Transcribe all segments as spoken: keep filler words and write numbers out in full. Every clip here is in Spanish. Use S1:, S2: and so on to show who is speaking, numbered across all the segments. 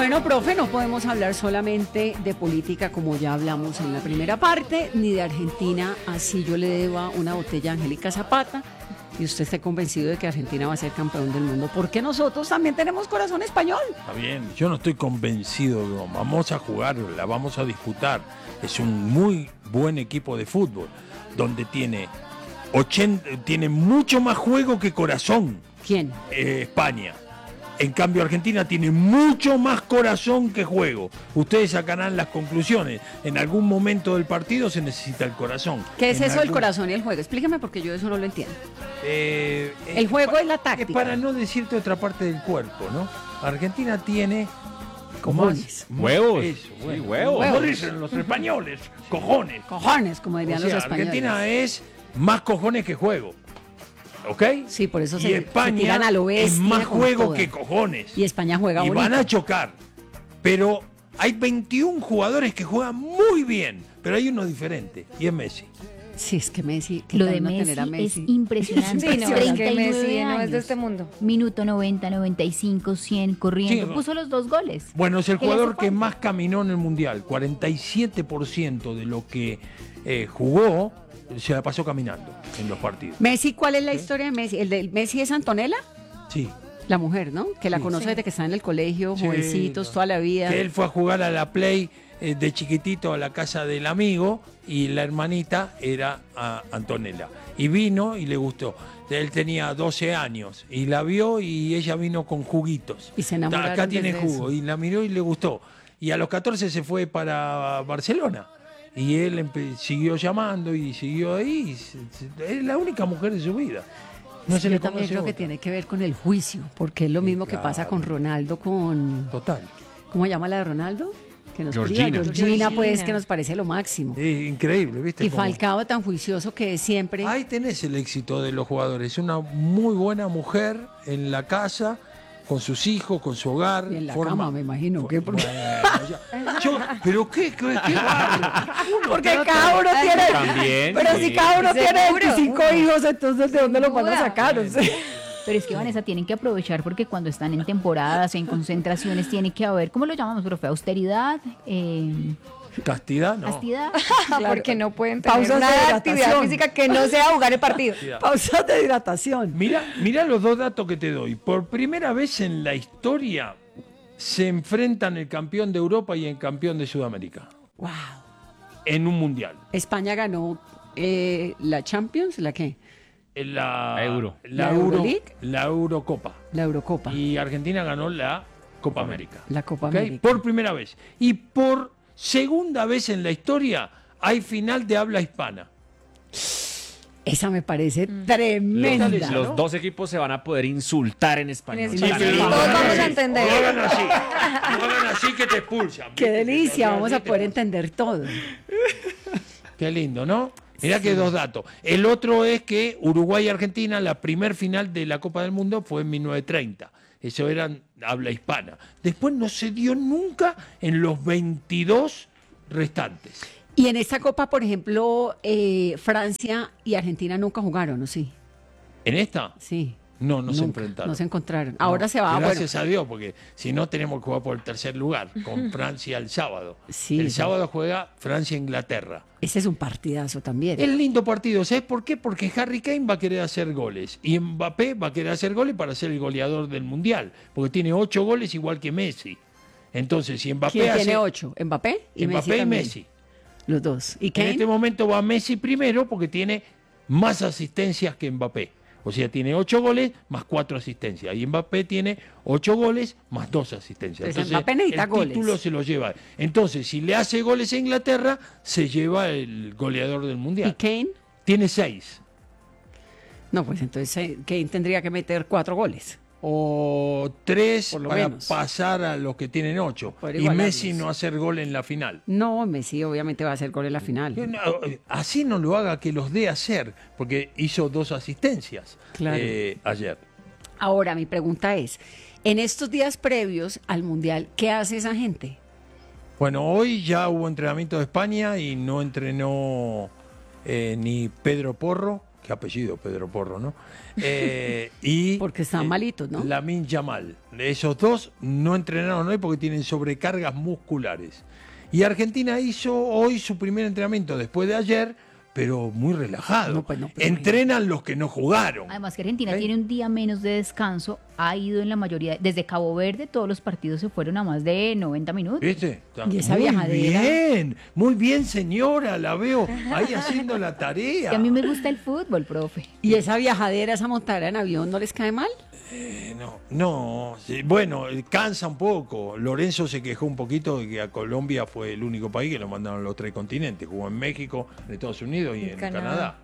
S1: Bueno, profe, no podemos hablar solamente de política como ya hablamos en la primera parte, ni de Argentina, así yo le deba una botella a Angélica Zapata y usted esté convencido de que Argentina va a ser campeón del mundo, porque nosotros también tenemos corazón español.
S2: Está bien, yo no estoy convencido, no. Vamos a jugar, la vamos a disputar. Es un muy buen equipo de fútbol, donde tiene, ochenta, tiene mucho más juego que corazón.
S1: ¿Quién?
S2: Eh, España. En cambio, Argentina tiene mucho más corazón que juego. Ustedes sacarán las conclusiones. En algún momento del partido se necesita el corazón.
S1: ¿Qué es
S2: en
S1: eso
S2: algún...
S1: del corazón y el juego? Explíqueme porque yo eso no lo entiendo.
S2: Eh,
S1: el juego
S2: es,
S1: es la táctica.
S2: Es para no decirte otra parte del cuerpo, ¿no? Argentina tiene...
S1: Cojones.
S3: Huevos.
S2: Eso, bueno.
S3: Sí, huevos.
S2: Como dicen los españoles, cojones.
S1: Cojones, como dirían
S2: O sea,
S1: los españoles.
S2: Argentina es más cojones que juego. ¿Ok?
S1: Sí, por eso
S2: y
S1: se,
S2: España
S1: se tiran a lo bestia
S2: es más
S1: con
S2: juego
S1: toda.
S2: que cojones.
S1: Y España juega
S2: Y
S1: bonito.
S2: van a chocar. Pero hay veintiún jugadores que juegan muy bien, pero hay uno diferente, y es Messi.
S1: Sí, es que Messi, que
S4: Lo
S1: tal
S4: de
S1: no
S4: Messi,
S1: tener a Messi
S4: es impresionante.
S5: Sí, no, es
S4: treinta
S5: que
S4: y nueve
S5: Messi no es de
S4: años.
S5: este mundo.
S4: Minuto noventa, noventa y cinco, cien, corriendo.
S2: Sí,
S4: Puso los dos goles.
S2: Bueno, es el
S4: ¿Qué le
S2: jugador
S4: hace
S2: que
S4: falta?
S2: más caminó en el Mundial. cuarenta y siete por ciento de lo que eh, jugó se la pasó caminando en los partidos.
S1: Messi, ¿cuál es la historia de Messi? ¿El de Messi es Antonella?
S2: Sí.
S1: La mujer, ¿no? Que la
S2: Sí.
S1: conoce
S2: Sí.
S1: desde que está en el colegio,
S2: Sí,
S1: jovencitos,
S2: no.
S1: toda la vida.
S2: Que él fue a jugar a la Play eh, de chiquitito a la casa del amigo y la hermanita era a Antonella. Y vino y le gustó. Él tenía doce años y la vio y ella vino con juguitos.
S1: Y se enamoraron
S2: Acá tiene
S1: desde
S2: jugo.
S1: eso.
S2: Y la miró y le gustó. Y a los catorce se fue para Barcelona. Y él empe- siguió llamando y siguió ahí. y se- se- es la única mujer de su vida. No
S1: Sí,
S2: se le
S1: yo también
S2: conoce
S1: creo que
S2: otra.
S1: tiene que ver con el juicio, porque es lo
S2: Sí,
S1: mismo que
S2: claro.
S1: pasa con Ronaldo, con...
S2: Total.
S1: ¿Cómo se llama la de Ronaldo? Que nos
S3: Georgina.
S1: priva, Georgina, pues,
S5: Georgina.
S1: que nos parece lo máximo.
S2: Es increíble, ¿viste?
S1: Y
S2: Cómo-
S1: Falcao tan juicioso que siempre...
S2: Ahí tenés el éxito de los jugadores. Una muy buena mujer en la casa, con sus hijos, con su hogar.
S1: Y en la
S2: forma-
S1: cama, me imagino. ¿qué? Porque,
S2: Bueno, ya- yo- pero qué, qué, qué bárbaro. Uno
S1: porque
S2: trata-
S1: cada uno tiene...
S3: También,
S1: Pero
S3: sí.
S1: si cada uno tiene
S5: Seguro.
S1: veinticinco hijos, entonces ¿de dónde los van a
S5: Segura.
S1: sacar? O sea,
S4: Pero es que, Vanessa, tienen que aprovechar porque cuando están en temporadas, en concentraciones, tiene que haber, ¿cómo lo llamamos, profe? Austeridad, eh,
S2: Castidad, no.
S4: castidad.
S5: Porque no pueden tener
S1: Pausas de
S5: una
S1: hidratación.
S5: actividad física que no sea jugar el partido.
S1: pausas de hidratación.
S2: Mira, mira los dos datos que te doy. Por primera vez en la historia se enfrentan el campeón de Europa y el campeón de Sudamérica
S1: Wow.
S2: en un mundial.
S1: España ganó eh, la Champions, ¿la qué?
S2: La
S3: Euro.
S2: La,
S1: ¿La
S2: Euro,
S1: Euroleague?
S2: la Eurocopa.
S1: La Eurocopa.
S2: Y Argentina ganó la Copa América.
S1: La Copa
S2: ¿Ok?
S1: América.
S2: Por primera vez. Y por segunda vez en la historia hay final de habla hispana.
S1: Esa me parece
S3: Los,
S1: tremenda.
S2: Los-
S3: los
S2: ¿no?
S3: dos equipos se van a poder insultar en español.
S5: En español.
S2: pero
S5: Todos
S2: no hagan
S5: vamos a
S2: así,
S5: entender.
S2: No hagan así. No hagan así que te expulsan.
S1: Qué
S2: ¿viste?
S1: delicia,
S2: Que
S1: vamos a
S2: te-
S1: poder entender todo.
S2: Qué lindo, ¿no? Mirá que dos datos. El otro es que Uruguay y Argentina, la primer final de la Copa del Mundo fue en mil novecientos treinta. Eso era habla hispana. Después no se dio nunca en los veintidós restantes.
S1: Y en esta Copa, por ejemplo, eh, Francia y Argentina nunca jugaron, ¿no? Sí,
S2: ¿En esta?
S1: sí.
S2: No, no se
S1: Nunca,
S2: enfrentaron.
S1: No se encontraron.
S2: No,
S1: Ahora se va a...
S2: Gracias a Dios, porque si no tenemos que jugar por el tercer lugar, con Francia el sábado.
S1: Sí,
S2: el
S1: sí.
S2: sábado juega Francia-Inglaterra.
S1: Ese es un partidazo también.
S2: Es lindo partido, ¿sabes por qué? Porque Harry Kane va a querer hacer goles y Mbappé va a querer hacer goles para ser el goleador del Mundial, porque tiene ocho goles igual que Messi. Entonces, si Mbappé
S1: ¿Quién
S2: hace...
S1: tiene ocho? ¿Mbappé? Y
S2: Mbappé
S1: Messi
S2: y
S1: también.
S2: Messi.
S1: Los dos. ¿Y
S2: En
S1: Kane?
S2: este momento va Messi primero porque tiene más asistencias que Mbappé. O sea, tiene ocho goles más cuatro asistencias. Y Mbappé tiene ocho goles más dos asistencias.
S1: Entonces,
S2: Entonces,
S1: Mbappé necesita
S2: el
S1: goles.
S2: título se lo lleva. Entonces, si le hace goles a Inglaterra, se lleva el goleador del
S1: ¿Y
S2: Mundial.
S1: Kane?
S2: Tiene seis.
S1: No, pues entonces eh, Kane tendría que meter cuatro goles.
S2: O tres
S1: Por lo
S2: para
S1: menos.
S2: pasar a los que tienen ocho.
S1: Poder
S2: Y
S1: igualarlos.
S2: Messi no hacer gol en la final.
S1: No, Messi obviamente va a hacer gol en la final.
S2: No, así no lo haga, que los dé a hacer, porque hizo dos asistencias
S1: Claro.
S2: eh, ayer.
S1: Ahora, mi pregunta es, en estos días previos al Mundial, ¿qué hace esa gente?
S2: Bueno, hoy ya hubo entrenamiento de España y no entrenó eh, ni Pedro Porro, qué apellido, Pedro Porro, ¿no? Eh, y
S1: Porque estaban
S2: eh,
S1: malitos, ¿no?
S2: Lamine Yamal. Esos dos no entrenaron hoy porque tienen sobrecargas musculares. Y Argentina hizo hoy su primer entrenamiento después de ayer, pero muy relajado.
S1: No, pues no, pero
S2: Entrenan los que no jugaron.
S4: Además que Argentina
S2: ¿Eh?
S4: tiene un día menos de descanso, ha ido en la mayoría, desde Cabo Verde todos los partidos se fueron a más de noventa minutos.
S2: ¿Viste?
S1: Y esa
S2: muy
S1: viajadera.
S2: bien, muy bien, señora, la veo ahí haciendo la tarea.
S4: Que a mí me gusta el fútbol, profe.
S1: ¿Y esa viajadera, esa montada en avión, no les cae mal?
S2: Eh, no, no, sí, bueno, eh, cansa un poco. Lorenzo se quejó un poquito de que a Colombia fue el único país que lo mandaron a los tres continentes. Jugó en México, en Estados Unidos y en,
S5: En
S2: Canadá.
S5: Canadá.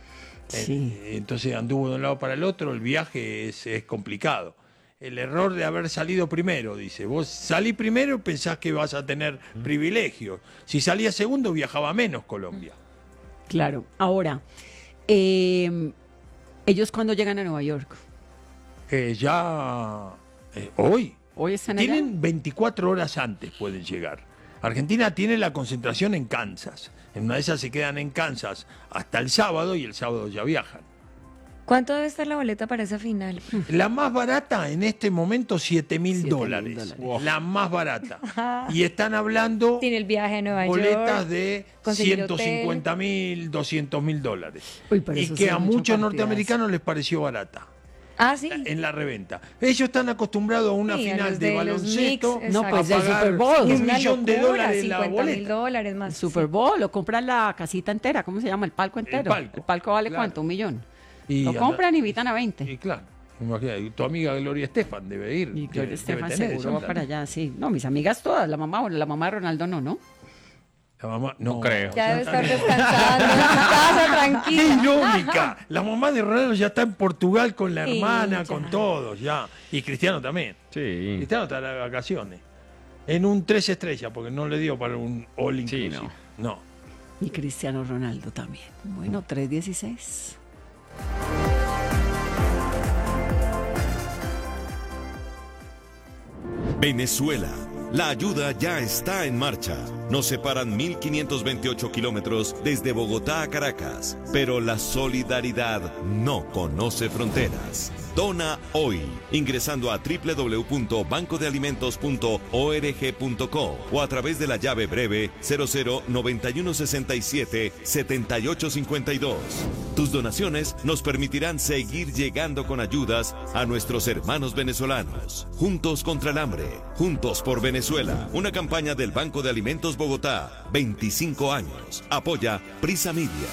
S1: Sí.
S2: Eh, entonces anduvo de un lado para el otro, el viaje es, es complicado. El error de haber salido primero, dice. Vos salí primero y pensás que vas a tener privilegios. Si salías segundo, viajaba menos Colombia.
S1: Claro. Ahora, eh, ¿ellos cuándo llegan a Nueva York?
S2: Eh, ya eh, hoy.
S1: ¿Hoy están allá?
S2: Tienen veinticuatro horas antes, pueden llegar. Argentina tiene la concentración en Kansas. En una de esas se quedan en Kansas hasta el sábado y el sábado ya viajan.
S5: ¿Cuánto debe estar la boleta para esa final?
S2: La más barata en este momento, siete mil
S1: Siete mil
S2: dólares.
S1: dólares.
S2: Wow. La más barata. Y están hablando
S5: Tiene el viaje a Nueva
S2: boletas
S5: York.
S2: de
S5: conseguir
S2: ciento cincuenta mil, doscientos mil dólares.
S1: Uy, pero
S2: Y
S1: eso
S2: que
S1: sí
S2: a
S1: es mucha
S2: muchos
S1: partidazo.
S2: norteamericanos les pareció barata.
S5: Ah, sí.
S2: En la reventa. Ellos están acostumbrados a una
S5: Sí, a
S2: final
S5: los
S2: de,
S5: de los
S2: baloncesto.
S5: Knicks,
S1: No, pues
S2: a
S1: del
S2: pagar
S1: Super Bowl.
S5: Es
S2: un
S5: una
S2: millón de
S5: locura,
S2: dólares la
S5: cincuenta mil
S2: boleta.
S5: dólares más.
S1: El Super
S5: sí.
S1: Bowl, o compran la casita entera, ¿cómo se llama? El palco entero.
S2: palco,
S1: vale
S2: claro.
S1: ¿cuánto? Un millón.
S2: Y
S1: Lo
S2: anda-
S1: compran y invitan a veinte.
S2: Y claro, imagina, y tu amiga Gloria Estefan debe ir.
S1: Y
S2: debe-
S1: Gloria
S2: debe
S1: Estefan
S2: tener
S1: seguro
S2: eso,
S1: va para allá, sí. No, mis amigas todas, la mamá, bueno, la mamá de Ronaldo no, ¿no?
S2: La mamá, no,
S3: No creo.
S5: Ya debe estar descansando en su casa,
S2: ¡Qué
S5: tranquila.
S2: irónica! La mamá de Ronaldo ya está en Portugal con la
S5: Sí,
S2: hermana,
S5: ya.
S2: con todos, ya. Y Cristiano también.
S3: Sí.
S2: Cristiano está de vacaciones. En un tres estrellas, porque no le dio para un all
S3: Sí,
S2: inclusive.
S3: no.
S2: no.
S1: Y Cristiano Ronaldo también. Bueno, tres dieciséis.
S6: Venezuela. La ayuda ya está en marcha. Nos separan mil quinientos veintiocho kilómetros desde Bogotá a Caracas, pero la solidaridad no conoce fronteras. Dona hoy, ingresando a doble u doble u doble u punto banco de alimentos punto org punto co o a través de la llave breve cero cero noventa y uno sesenta y siete setenta y ocho cincuenta y dos. Tus donaciones nos permitirán seguir llegando con ayudas a nuestros hermanos venezolanos. Juntos contra el hambre, juntos por Venezuela. Una campaña del Banco de Alimentos Bogotá, veinticinco años. Apoya Prisa Media.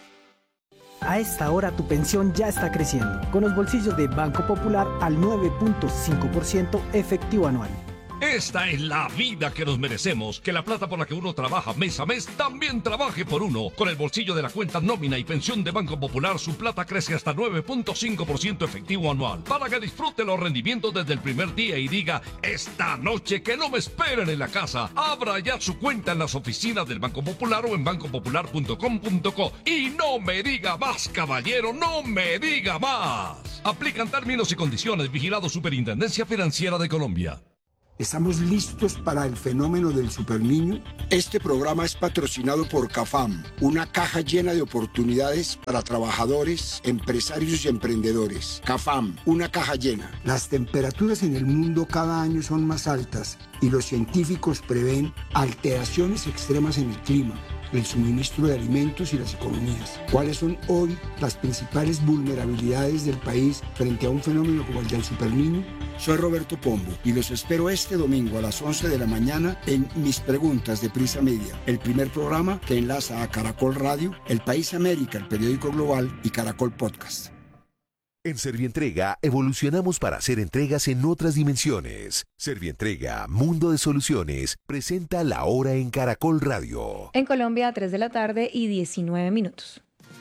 S7: A esta hora tu pensión ya está creciendo, con los bolsillos de Banco Popular al nueve punto cinco por ciento efectivo anual.
S8: Esta es la vida que nos merecemos, que la plata por la que uno trabaja mes a mes también trabaje por uno. Con el bolsillo de la cuenta nómina y pensión de Banco Popular, su plata crece hasta nueve punto cinco por ciento efectivo anual, para que disfrute los rendimientos desde el primer día y diga, esta noche que no me esperen en la casa. Abra ya su cuenta en las oficinas del Banco Popular o en banco popular punto com punto co. Y no me diga más, caballero, no me diga más. Aplican términos y condiciones. Vigilado Superintendencia Financiera de Colombia.
S9: ¿Estamos listos para el fenómeno del superniño? Este programa es patrocinado por CAFAM, una caja llena de oportunidades para trabajadores, empresarios y emprendedores. CAFAM, una caja llena. Las temperaturas en el mundo cada año son más altas y los científicos prevén alteraciones extremas en el clima, el suministro de alimentos y las economías. ¿Cuáles son hoy las principales vulnerabilidades del país frente a un fenómeno como el del superniño? Soy Roberto Pombo y los espero este domingo a las once de la mañana en Mis Preguntas de Prisa Media, el primer programa que enlaza a Caracol Radio, El País América, el periódico global y Caracol Podcast.
S10: En Servientrega evolucionamos para hacer entregas en otras dimensiones. Servientrega, Mundo de Soluciones, presenta La Hora en Caracol Radio.
S5: En Colombia a tres de la tarde y diecinueve minutos.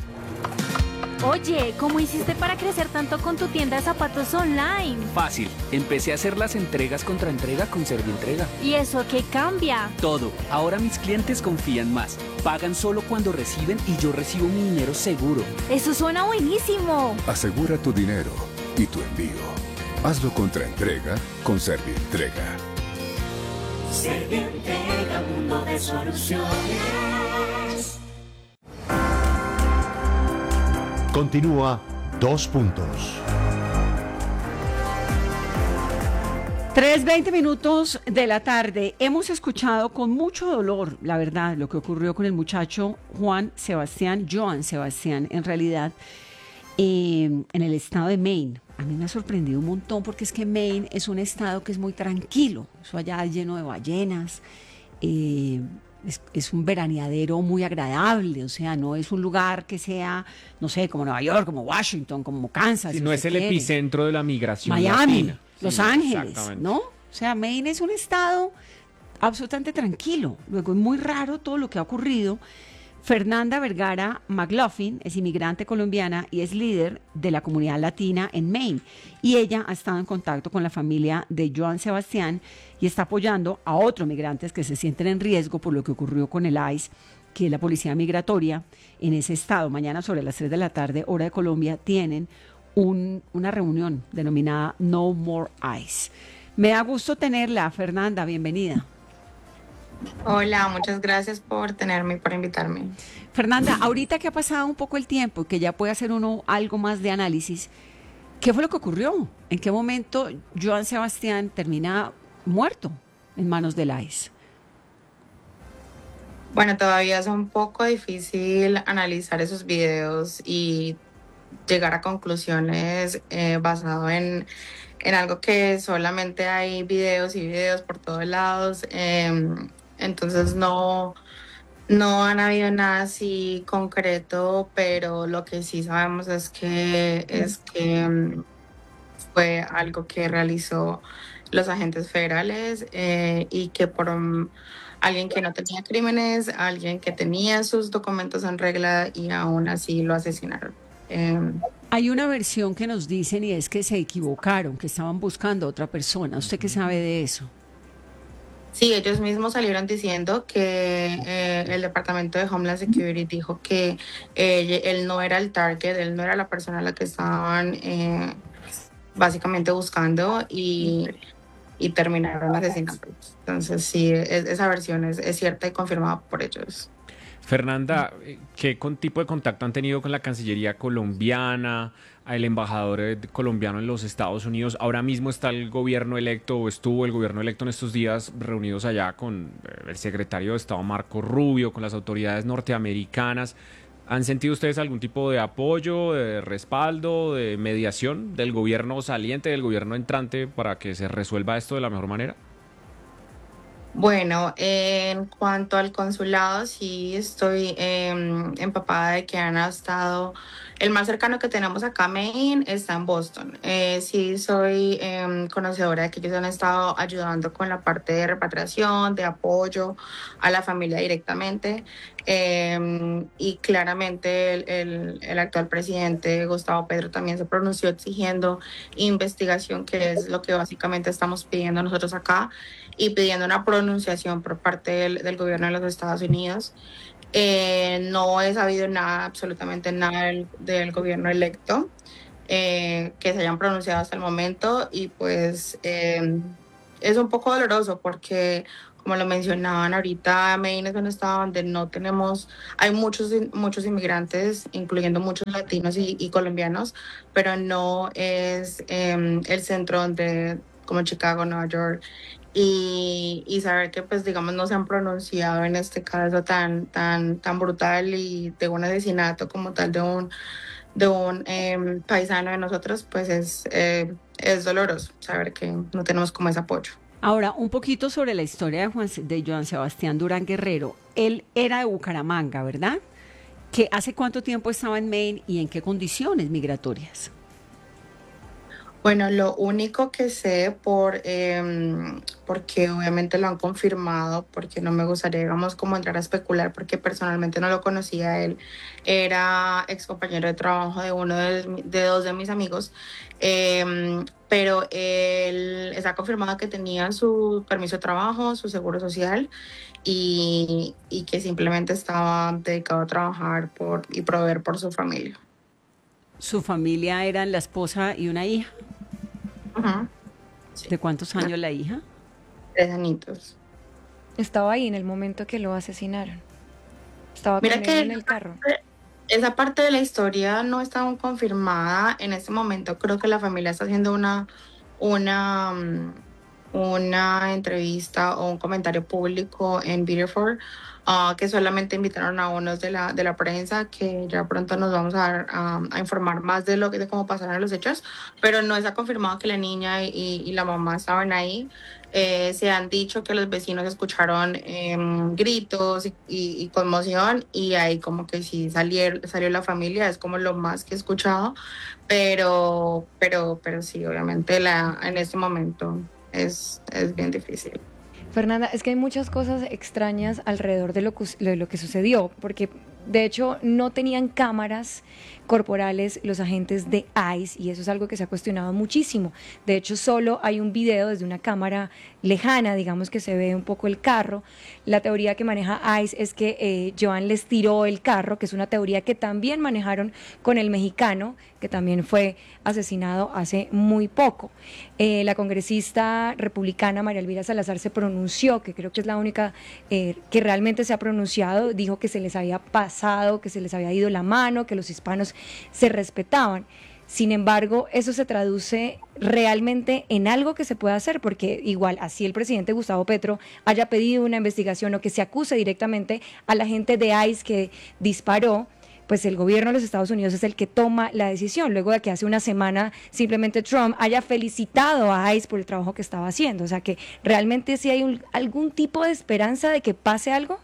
S11: Oye, ¿cómo hiciste para crecer tanto con tu tienda de zapatos online?
S12: Fácil, empecé a hacer las entregas contra entrega con Servientrega.
S11: ¿Y eso qué cambia?
S12: Todo, ahora mis clientes confían más. Pagan solo cuando reciben y yo recibo mi dinero seguro.
S11: Eso suena buenísimo.
S13: Asegura tu dinero y tu envío. Hazlo contra entrega con Servientrega.
S14: Servientrega, mundo de soluciones.
S10: Continúa Dos Puntos.
S1: tres veinte minutos de la tarde. Hemos escuchado con mucho dolor, la verdad, lo que ocurrió con el muchacho Juan Sebastián, Joan Sebastián, en realidad, eh, en el estado de Maine. A mí me ha sorprendido un montón porque es que Maine es un estado que es muy tranquilo. Eso allá es lleno de ballenas. Eh, es, es un veraneadero muy agradable. O sea, no es un lugar que sea, no sé, como Nueva York, como Washington, como Kansas.
S3: Si
S1: si
S3: no es
S1: usted
S3: el
S1: quiere.
S3: Epicentro de la migración
S1: Miami,
S3: latina.
S1: Los
S3: Sí,
S1: Ángeles,
S3: exactamente.
S1: ¿no? O sea, Maine es un estado absolutamente tranquilo. Luego es muy raro todo lo que ha ocurrido. Fernanda Vergara McLaughlin es inmigrante colombiana y es líder de la comunidad latina en Maine. Y ella ha estado en contacto con la familia de Joan Sebastián y está apoyando a otros migrantes que se sienten en riesgo por lo que ocurrió con el I C E, que es la policía migratoria en ese estado. Mañana sobre las tres de la tarde, hora de Colombia, tienen un, una reunión denominada No More I C E. Me da gusto tenerla, Fernanda, bienvenida.
S14: Hola, muchas gracias por tenerme y por invitarme.
S1: Fernanda, ahorita que ha pasado un poco el tiempo, que ya puede hacer uno algo más de análisis, ¿qué fue lo que ocurrió? ¿En qué momento Joan Sebastián termina muerto en manos del I C E?
S14: Bueno, todavía es un poco difícil analizar esos videos y llegar a conclusiones eh, basado en, en algo que solamente hay videos y videos por todos lados. Eh, entonces no, no han habido nada así concreto, pero lo que sí sabemos es que, es que um, fue algo que realizó los agentes federales eh, y que por um, alguien que no tenía crímenes, alguien que tenía sus documentos en regla y aún así lo asesinaron. Eh,
S1: Hay una versión que nos dicen y es que se equivocaron, que estaban buscando a otra persona. ¿Usted qué sabe de eso?
S14: Sí, ellos mismos salieron diciendo que eh, el Departamento de Homeland Security dijo que eh, él no era el target, él no era la persona a la que estaban eh, básicamente buscando y, y terminaron asesinando. Entonces sí, es, esa versión es, es cierta y confirmada por ellos.
S3: Fernanda, ¿qué con tipo de contacto han tenido con la Cancillería colombiana, el embajador eh, colombiano en los Estados Unidos? Ahora mismo está el gobierno electo, o estuvo el gobierno electo en estos días reunidos allá con eh, el secretario de Estado Marco Rubio, con las autoridades norteamericanas. ¿Han sentido ustedes algún tipo de apoyo, de respaldo, de mediación del gobierno saliente, del gobierno entrante, para que se resuelva esto de la mejor manera?
S14: Bueno, en cuanto al consulado, sí estoy eh, empapada de que han estado, el más cercano que tenemos acá, Maine, está en Boston. Eh, sí soy eh, conocedora de que ellos han estado ayudando con la parte de repatriación, de apoyo a la familia directamente. Eh, y claramente el, el, el actual presidente Gustavo Petro también se pronunció exigiendo investigación, que es lo que básicamente estamos pidiendo nosotros acá, y pidiendo una pronunciación por parte del, del gobierno de los Estados Unidos. Eh, no he sabido nada, absolutamente nada del, del gobierno electo eh, que se hayan pronunciado hasta el momento, y pues eh, es un poco doloroso porque, como lo mencionaban ahorita, Maine es un estado donde no tenemos, hay muchos, muchos inmigrantes, incluyendo muchos latinos y, y colombianos, pero no es eh, el centro donde, como Chicago, Nueva York, y, y saber que, pues, digamos, no se han pronunciado en este caso tan, tan, tan brutal y de un asesinato como tal de un, de un eh, paisano de nosotros, pues es, eh, es doloroso saber que no tenemos como ese apoyo.
S1: Ahora, un poquito sobre la historia de, Juan, de Joan Sebastián Durán Guerrero. Él era de Bucaramanga, ¿verdad? ¿Que hace cuánto tiempo estaba en Maine y en qué condiciones migratorias?
S14: Bueno, lo único que sé, por eh, porque obviamente lo han confirmado, porque no me gustaría, digamos, como entrar a especular, porque personalmente no lo conocía a él, era ex compañero de trabajo de uno de, de dos de mis amigos, eh, pero él está confirmado que tenía su permiso de trabajo, su seguro social, y, y que simplemente estaba dedicado a trabajar por, y proveer por su familia.
S1: Su familia eran la esposa y una hija.
S14: Uh-huh. Sí.
S1: ¿De cuántos años la hija?
S14: Tres añitos.
S5: Estaba ahí en el momento que lo asesinaron. Estaba
S14: Mira
S5: con
S14: que
S5: él en el carro.
S14: Esa parte de la historia no está aún confirmada. En este momento creo que la familia está haciendo una, una, mm, una entrevista o un comentario público en Beautiful, ah, que solamente invitaron a unos de la, de la prensa, que ya pronto nos vamos a, dar, ah, a informar más de lo que de cómo pasaron los hechos, pero no está confirmado que la niña y, y la mamá estaban ahí. Eh, se han dicho que los vecinos escucharon em, gritos y, y- y conmoción, y ahí como que sí salió, salió la familia, es como lo más que he escuchado, pero, pero, pero sí, obviamente la, en este momento es, es bien difícil.
S5: Fernanda, es que hay muchas cosas extrañas alrededor de lo que, de lo que sucedió, porque de hecho no tenían cámaras corporales los agentes de ICE, y eso es algo que se ha cuestionado muchísimo. De hecho, solo hay un video desde una cámara lejana, digamos que se ve un poco el carro. La teoría que maneja ICE es que eh, Joan les tiró el carro, que es una teoría que también manejaron con el mexicano, que también fue asesinado hace muy poco. Eh, la congresista republicana María Elvira Salazar se pronunció, que creo que es la única eh, que realmente se ha pronunciado, dijo que se les había pasado, que se les había ido la mano, que los hispanos se respetaban. Sin embargo, eso se traduce realmente en algo que se puede hacer, porque igual así el presidente Gustavo Petro haya pedido una investigación o que se acuse directamente a la gente de ICE que disparó, pues el gobierno de los Estados Unidos es el que toma la decisión, luego de que hace una semana simplemente Trump haya felicitado a ICE por el trabajo que estaba haciendo. O sea que realmente sí hay un, algún tipo de esperanza de que pase algo.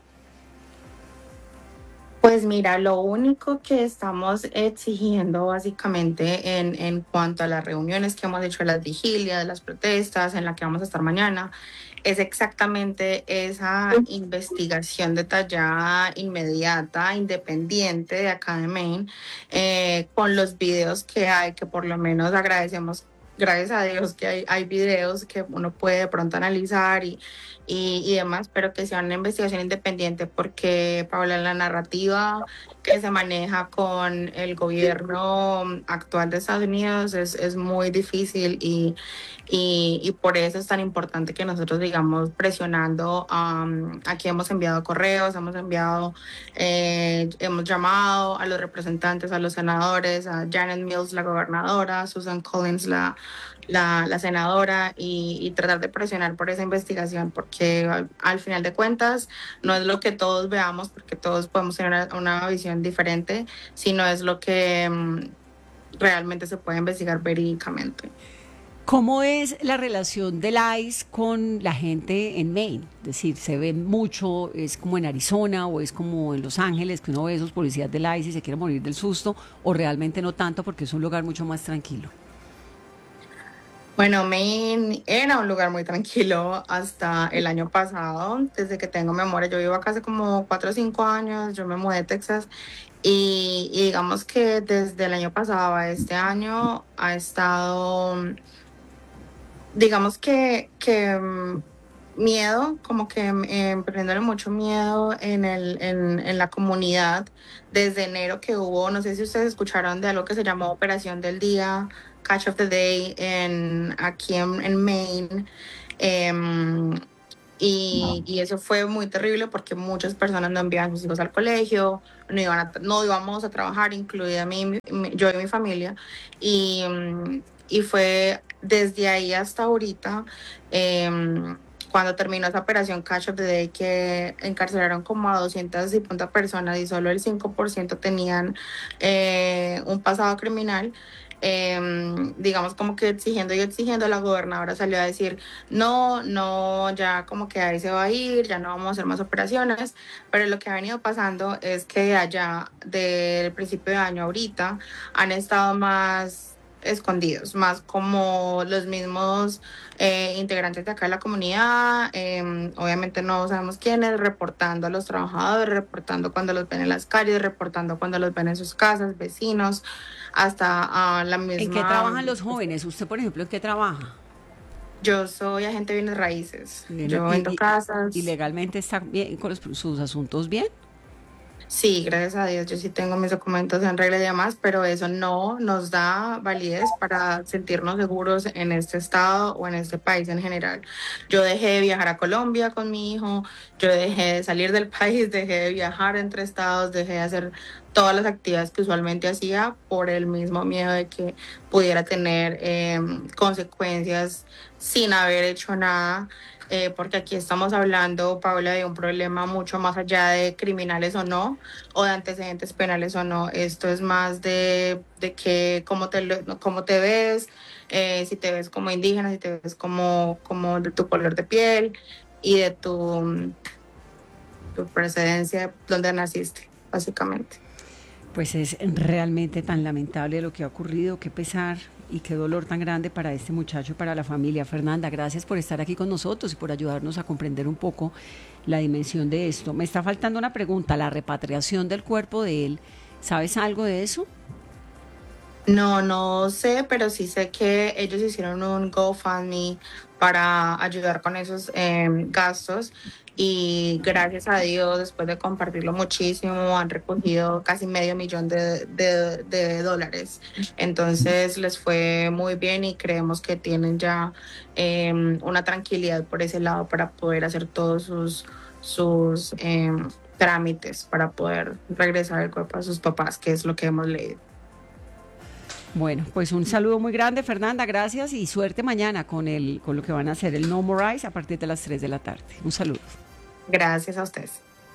S14: Pues mira, lo único que estamos exigiendo básicamente en, en cuanto a las reuniones que hemos hecho, las vigilias, las protestas en la que vamos a estar mañana, es exactamente esa investigación detallada, inmediata, independiente de acá de Maine, eh, con los videos que hay, que por lo menos agradecemos, gracias a Dios que hay, hay videos que uno puede de pronto analizar y, y, y demás, pero que sea una investigación independiente, porque, Paula, la narrativa que se maneja con el gobierno actual de Estados Unidos es, es muy difícil, y, y, y por eso es tan importante que nosotros digamos presionando. Um, aquí hemos enviado correos, hemos enviado, eh, hemos llamado a los representantes, a los senadores, a Janet Mills, la gobernadora, Susan Collins, la, la, la senadora, y, y tratar de presionar por esa investigación, porque al, al final de cuentas no es lo que todos veamos, porque todos podemos tener una, una visión diferente, sino es lo que um, realmente se puede investigar verídicamente.
S1: ¿Cómo es la relación del ICE con la gente en Maine? Es decir, ¿se ve mucho? ¿Es como en Arizona o es como en Los Ángeles, que uno ve esos policías del ICE y se quiere morir del susto? ¿O realmente no tanto porque es un lugar mucho más tranquilo?
S14: Bueno, Maine era un lugar muy tranquilo hasta el año pasado. Desde que tengo memoria, yo vivo acá hace como cuatro o cinco años, yo me mudé de Texas, y, y digamos que desde el año pasado a este año ha estado, digamos que, que mm, miedo, como que eh, emprendiéndole mucho miedo en, el, en, en la comunidad desde enero, que hubo, no sé si ustedes escucharon de algo que se llamó Operación del Día, Catch of the Day, en, aquí en, en Maine. Em, y, y eso fue muy terrible porque muchas personas no enviaban a sus hijos al colegio, no, iban a- no íbamos a trabajar, incluida mí, mi- mi- yo y mi familia. Y, mm, y fue desde ahí hasta ahorita, em, cuando terminó esa operación Catch of the Day, que encarcelaron como a doscientas cincuenta personas y solo el cinco por ciento tenían eh, un pasado criminal. em, digamos como que exigiendo y exigiendo, la gobernadora salió a decir, no, no, ya como que ahí se va a ir, ya no vamos a hacer más operaciones, pero lo que ha venido pasando es que allá del principio de año ahorita han estado más escondidos, más como los mismos eh, integrantes de acá de la comunidad, eh, obviamente no sabemos quiénes, reportando a los trabajadores, reportando cuando los ven en las calles, reportando cuando los ven en sus casas, vecinos, hasta uh, la misma...
S1: ¿En qué trabajan los jóvenes? ¿Usted, por ejemplo, en qué trabaja?
S14: Yo soy agente de bienes raíces.
S1: Bien,
S14: Yo
S1: y-
S14: vendo
S1: y-
S14: casas.
S1: ¿Y legalmente está bien con los- sus asuntos bien?
S14: Sí, gracias a Dios, yo sí tengo mis documentos en regla y demás, pero eso no nos da validez para sentirnos seguros en este estado o en este país en general. Yo dejé de viajar a Colombia con mi hijo, yo dejé de salir del país, dejé de viajar entre estados, dejé de hacer todas las actividades que usualmente hacía por el mismo miedo de que pudiera tener eh, consecuencias sin haber hecho nada. Eh, porque aquí estamos hablando, Paula, de un problema mucho más allá de criminales o no, o de antecedentes penales o no. Esto es más de, de que cómo te, cómo te ves, eh, si te ves como indígena, si te ves como, como de tu color de piel y de tu, tu precedencia, donde naciste, básicamente.
S1: Pues es realmente tan lamentable lo que ha ocurrido, qué pesar y qué dolor tan grande para este muchacho y para la familia. Fernanda, gracias por estar aquí con nosotros y por ayudarnos a comprender un poco la dimensión de esto. Me está faltando una pregunta, la repatriación del cuerpo de él, ¿sabes algo de eso?
S14: No, no sé, pero sí sé que ellos hicieron un GoFundMe para ayudar con esos eh, gastos y gracias a Dios, después de compartirlo muchísimo, han recogido casi medio millón de, de, de dólares. Entonces les fue muy bien y creemos que tienen ya eh, una tranquilidad por ese lado para poder hacer todos sus, sus eh, trámites para poder regresar el cuerpo a sus papás, que es lo que hemos leído.
S1: Bueno, pues un saludo muy grande, Fernanda, gracias y suerte mañana con el con lo que van a hacer el No More Ice a partir de las tres de la tarde. Un saludo.
S14: Gracias a ustedes.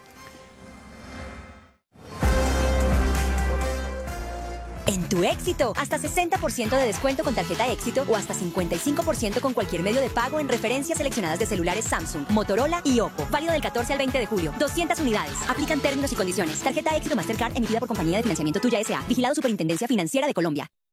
S15: En Tu Éxito, hasta sesenta por ciento de descuento con tarjeta Éxito o hasta cincuenta y cinco por ciento con cualquier medio de pago en referencias seleccionadas de celulares Samsung, Motorola y Oppo. Válido del catorce al veinte de julio. doscientas unidades. Aplican términos y condiciones. Tarjeta Éxito Mastercard emitida por Compañía de Financiamiento Tuya S A. Vigilado Superintendencia Financiera de Colombia.